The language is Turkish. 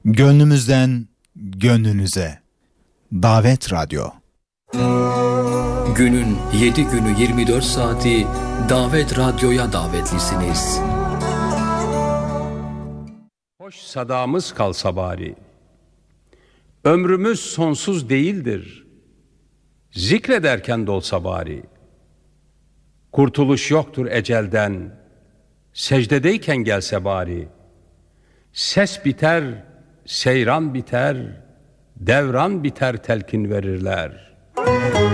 Gönlümüzden gönlünüze. Davet Radyo. Günün 7 günü 24 saati Davet Radyo'ya davetlisiniz. Hoş sadamız kalsa bari. Ömrümüz sonsuz değildir. Zikrederken dolsa bari. Kurtuluş yoktur ecelden. Secdedeyken gelse bari. Ses biter, seyran biter, devran biter telkin verirler.